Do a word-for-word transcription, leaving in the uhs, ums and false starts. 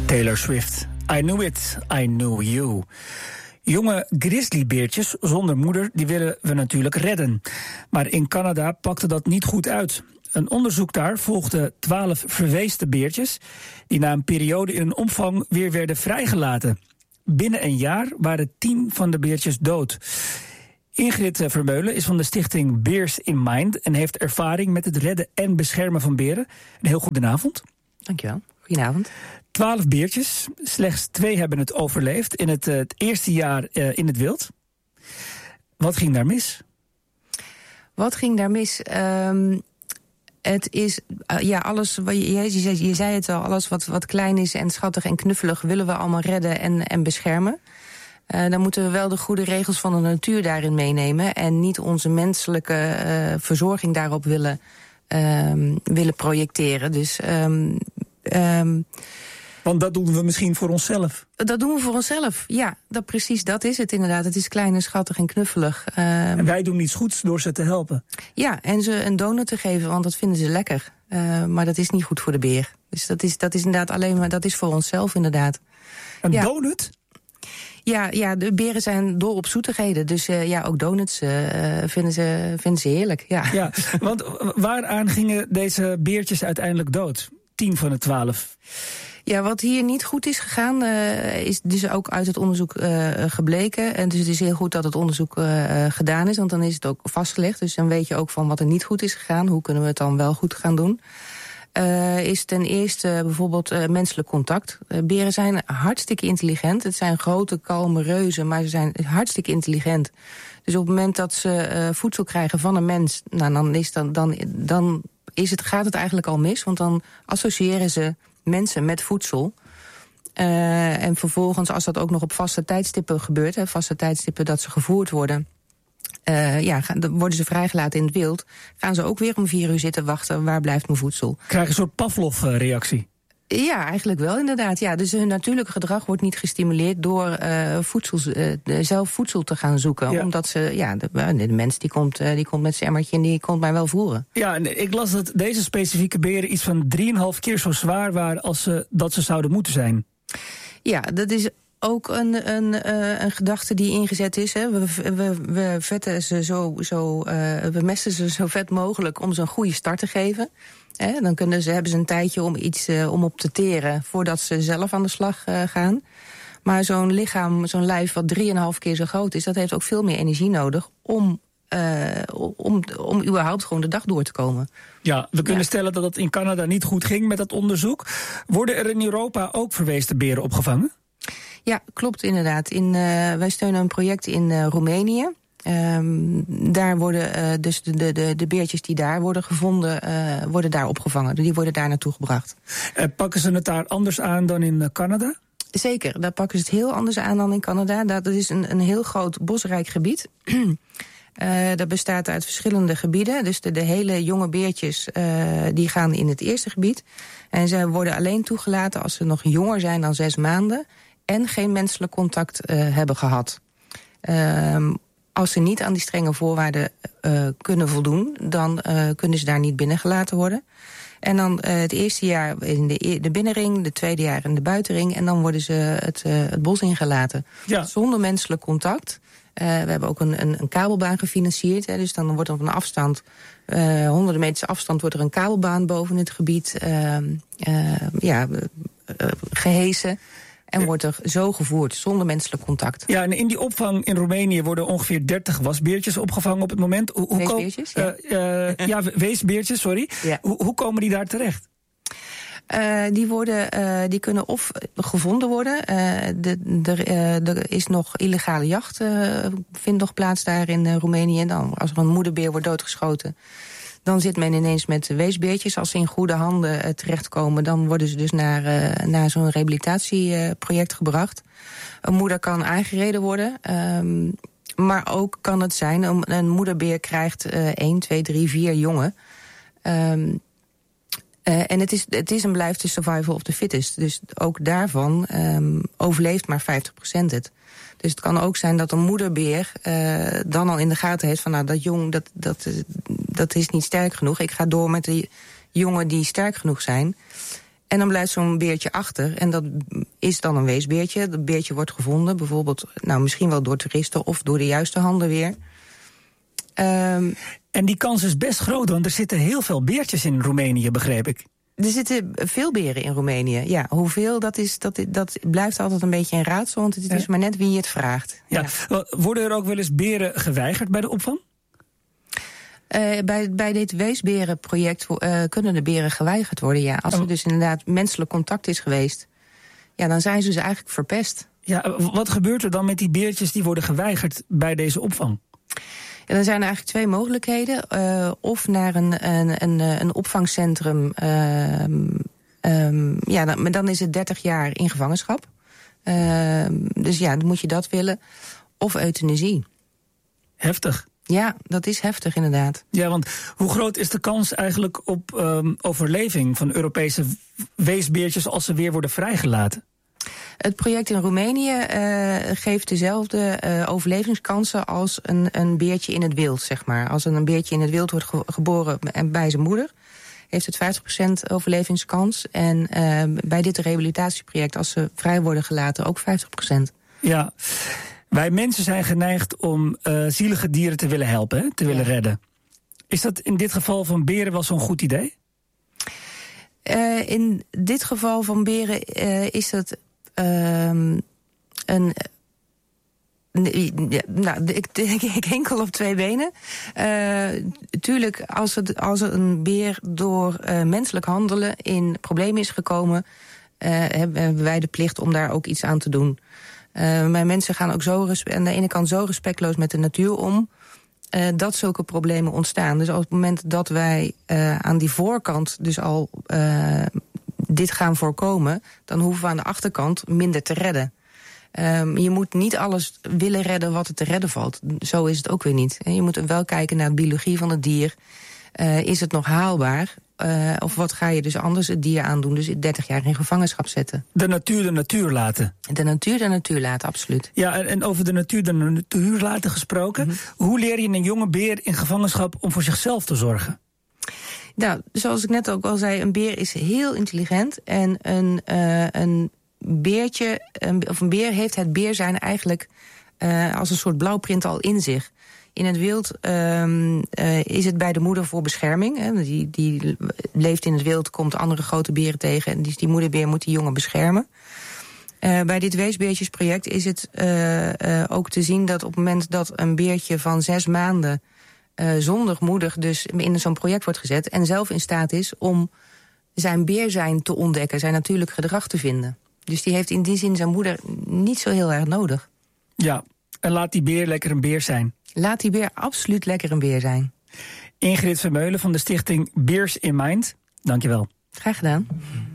Taylor Swift. I knew it, I knew you. Jonge grizzlybeertjes zonder moeder, die willen we natuurlijk redden. Maar in Canada pakte dat niet goed uit. Een onderzoek daar volgde twaalf verweesde beertjes, die na een periode in een omvang weer werden vrijgelaten. Binnen een jaar waren tien van de beertjes dood. Ingrid Vermeulen is van de stichting Bears in Mind en heeft ervaring met het redden en beschermen van beren. Een heel goedenavond. Dankjewel. Goedenavond. Twaalf beertjes, slechts twee hebben het overleefd in het, uh, het eerste jaar uh, in het wild. Wat ging daar mis? Wat ging daar mis? Um, het is, uh, ja, alles, je, je, je, je zei het al, alles wat, wat klein is en schattig en knuffelig willen we allemaal redden en, en beschermen. Uh, dan moeten we wel de goede regels van de natuur daarin meenemen en niet onze menselijke uh, verzorging daarop willen, uh, willen projecteren. Dus Um, Um, Want dat doen we misschien voor onszelf. Dat doen we voor onszelf, ja. Dat, precies, dat is het inderdaad. Het is klein en schattig en knuffelig. Um, en wij doen iets goeds door ze te helpen. Ja, en ze een donut te geven, want dat vinden ze lekker. Uh, maar dat is niet goed voor de beer. Dus dat is, dat is inderdaad alleen maar, dat is voor onszelf inderdaad. Een ja. donut? Ja, ja, de beren zijn dol op zoetigheden. Dus uh, ja, ook donuts uh, vinden, ze, vinden ze heerlijk, ja. Ja, want waaraan gingen deze beertjes uiteindelijk dood? Tien van de twaalf. Ja, wat hier niet goed is gegaan, uh, is dus ook uit het onderzoek uh, gebleken. En dus het is heel goed dat het onderzoek uh, gedaan is, want dan is het ook vastgelegd. Dus dan weet je ook van wat er niet goed is gegaan. Hoe kunnen we het dan wel goed gaan doen? Uh, is ten eerste bijvoorbeeld uh, menselijk contact. Uh, beren zijn hartstikke intelligent. Het zijn grote, kalme reuzen, maar ze zijn hartstikke intelligent. Dus op het moment dat ze uh, voedsel krijgen van een mens, nou, dan, is dan, dan, dan is het, gaat het eigenlijk al mis. Want dan associëren ze mensen met voedsel. Uh, en vervolgens, als dat ook nog op vaste tijdstippen gebeurt, hè, vaste tijdstippen dat ze gevoerd worden, Uh, ja, gaan, dan worden ze vrijgelaten in het wild. Gaan ze ook weer om vier uur zitten wachten, waar blijft mijn voedsel? Krijgen een soort Pavlov-reactie? Ja, eigenlijk wel inderdaad. Ja, dus hun natuurlijke gedrag wordt niet gestimuleerd door uh, voedsels, uh, zelf voedsel te gaan zoeken. Ja. Omdat ze, ja, de, de mens die komt, uh, die komt met zijn emmertje en die komt mij wel voeren. Ja, en ik las dat deze specifieke beren iets van drieënhalf keer zo zwaar waren als ze, dat ze zouden moeten zijn. Ja, dat is ook een, een, uh, een gedachte die ingezet is. Hè. We, we, we vetten ze zo, zo uh, we mesten ze zo vet mogelijk om ze een goede start te geven. Hè. Dan kunnen ze, hebben ze een tijdje om iets uh, om op te teren voordat ze zelf aan de slag uh, gaan. Maar zo'n lichaam, zo'n lijf wat drieënhalf keer zo groot is, dat heeft ook veel meer energie nodig om Uh, om, om überhaupt gewoon de dag door te komen. Ja, we kunnen ja. stellen dat het in Canada niet goed ging met dat onderzoek. Worden er in Europa ook verweesde beren opgevangen? Ja, klopt inderdaad. In, uh, wij steunen een project in uh, Roemenië. Um, daar worden uh, dus de, de, de, de beertjes die daar worden gevonden, uh, worden daar opgevangen. Die worden daar naartoe gebracht. Uh, pakken ze het daar anders aan dan in uh, Canada? Zeker, daar pakken ze het heel anders aan dan in Canada. Dat is een, een heel groot bosrijk gebied. Uh, dat bestaat uit verschillende gebieden. Dus de, de hele jonge beertjes uh, die gaan in het eerste gebied. En ze worden alleen toegelaten als ze nog jonger zijn dan zes maanden... en geen menselijk contact uh, hebben gehad. Uh, als ze niet aan die strenge voorwaarden uh, kunnen voldoen, dan uh, kunnen ze daar niet binnengelaten worden. En dan uh, het eerste jaar in de, de binnenring, de tweede jaar in de buitenring... en dan worden ze het, uh, het bos ingelaten. Ja. Zonder menselijk contact. Uh, we hebben ook een, een, een kabelbaan gefinancierd. Hè, dus dan wordt er van een afstand, uh, honderden meters afstand... wordt er een kabelbaan boven het gebied uh, uh, ja, uh, gehesen. En wordt er zo gevoerd, zonder menselijk contact. Ja, en in die opvang in Roemenië worden ongeveer dertig wasbeertjes opgevangen op het moment. Hoe, hoe weesbeertjes, ja. Uh, uh, ja, weesbeertjes, sorry. Ja. Hoe, hoe komen die daar terecht? Uh, die, worden, uh, die kunnen of gevonden worden. Uh, de, de, uh, er is nog illegale jacht, uh, vindt nog plaats daar in uh, Roemenië. Dan, als er een moederbeer wordt doodgeschoten, dan zit men ineens met weesbeertjes. Als ze in goede handen uh, terechtkomen, dan worden ze dus naar, uh, naar zo'n rehabilitatieproject uh, gebracht. Een moeder kan aangereden worden. Um, maar ook kan het zijn, een, een moederbeer krijgt uh, één, twee, drie, vier jongen. Um, Uh, en het is, het is en blijft de survival of the fittest. Dus ook daarvan um, overleeft maar vijftig procent het. Dus het kan ook zijn dat een moederbeer uh, dan al in de gaten heeft van, nou, dat jong, dat, dat, dat is niet sterk genoeg. Ik ga door met de jongen die sterk genoeg zijn. En dan blijft zo'n beertje achter. En dat is dan een weesbeertje. Dat beertje wordt gevonden, bijvoorbeeld, nou, misschien wel door toeristen of door de juiste handen weer. Um, en die kans is best groot, want er zitten heel veel beertjes in Roemenië, begreep ik. Er zitten veel beren in Roemenië. Ja, hoeveel, dat, is, dat, dat blijft altijd een beetje een raadsel, want het is ja. maar net wie je het vraagt. Ja. Ja. Worden er ook wel eens beren geweigerd bij de opvang? Uh, bij, bij dit weesberenproject uh, kunnen de beren geweigerd worden, ja. Als er dus inderdaad menselijk contact is geweest, ja, dan zijn ze dus eigenlijk verpest. Ja, wat gebeurt er dan met die beertjes die worden geweigerd bij deze opvang? En dan zijn er eigenlijk twee mogelijkheden. Uh, of naar een, een, een, een opvangcentrum. Uh, um, ja, dan, dan is het dertig jaar in gevangenschap. Uh, dus ja, dan moet je dat willen. Of euthanasie. Heftig. Ja, dat is heftig inderdaad. Ja, want hoe groot is de kans eigenlijk op um, overleving van Europese weesbeertjes als ze weer worden vrijgelaten? Het project in Roemenië uh, geeft dezelfde uh, overlevingskansen als een, een beertje in het wild, zeg maar. Als een beertje in het wild wordt ge- geboren en bij zijn moeder, heeft het vijftig procent overlevingskans. En uh, bij dit rehabilitatieproject, als ze vrij worden gelaten, ook vijftig procent. Ja, wij mensen zijn geneigd om uh, zielige dieren te willen helpen, hè, te willen ja. redden. Is dat in dit geval van beren wel zo'n goed idee? Uh, in dit geval van beren uh, is dat uh, een... Ja, nou, ik, ik, ik hinkel op twee benen. Uh, tuurlijk, als, het, als er een beer door uh, menselijk handelen in problemen is gekomen, uh, hebben wij de plicht om daar ook iets aan te doen. Uh, maar mensen gaan ook zo respe- aan de ene kant zo respectloos met de natuur om, Uh, dat zulke problemen ontstaan. Dus op het moment dat wij uh, aan die voorkant dus al uh, dit gaan voorkomen, dan hoeven we aan de achterkant minder te redden. Um, je moet niet alles willen redden wat er te redden valt. Zo is het ook weer niet. Je moet wel kijken naar de biologie van het dier. Uh, is het nog haalbaar? Uh, of wat ga je dus anders het dier aandoen? Dus dertig jaar in gevangenschap zetten. De natuur de natuur laten. De natuur de natuur laten, absoluut. Ja, en, en over de natuur de natuur laten gesproken. Mm-hmm. Hoe leer je een jonge beer in gevangenschap om voor zichzelf te zorgen? Nou, zoals ik net ook al zei, een beer is heel intelligent. En een, uh, een beertje, een, of een beer heeft het beer zijn eigenlijk uh, als een soort blauwprint al in zich. In het wild um, uh, is het bij de moeder voor bescherming. Hè. Die, die leeft in het wild, komt andere grote beren tegen, en die, die moederbeer moet die jongen beschermen. Uh, bij dit weesbeertjesproject is het uh, uh, ook te zien dat op het moment dat een beertje van zes maanden uh, zonder moeder dus in zo'n project wordt gezet en zelf in staat is om zijn beerzijn te ontdekken, zijn natuurlijk gedrag te vinden. Dus die heeft in die zin zijn moeder niet zo heel erg nodig. Ja, en laat die beer lekker een beer zijn. Laat die beer absoluut lekker een beer zijn. Ingrid Vermeulen van de stichting Beers in Mind, dankjewel. Graag gedaan.